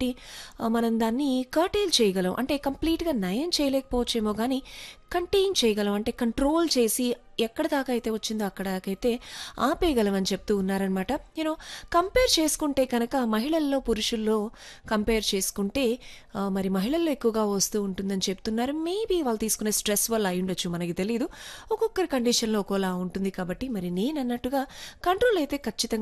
కాబట్టి మనం దాన్ని కర్టైల్ చేయగలం. అంటే కంప్లీట్‌గా నయం చేయలేకపోవచ్చేమో గానీ, కంటైన్ చేయగలం. అంటే కంట్రోల్ చేసి ఎక్కడి దాకా అయితే వచ్చిందో అక్కడ దాకైతే ఆపేయగలం అని చెప్తూ ఉన్నారనమాట. కంపేర్ చేసుకుంటే కనుక మహిళల్లో, పురుషుల్లో కంపేర్ చేసుకుంటే మరి మహిళల్లో ఎక్కువగా వస్తూ ఉంటుందని చెప్తున్నారు. మేబీ వాళ్ళు తీసుకునే స్ట్రెస్ వల్ల అయ్యుండొచ్చు, మనకి తెలీదు. ఒక్కొక్కరి కండిషన్‌లో ఒక్కోలా ఉంటుంది కాబట్టి మరి నేనన్నట్టుగా కంట్రోల్ అయితే ఖచ్చితంగా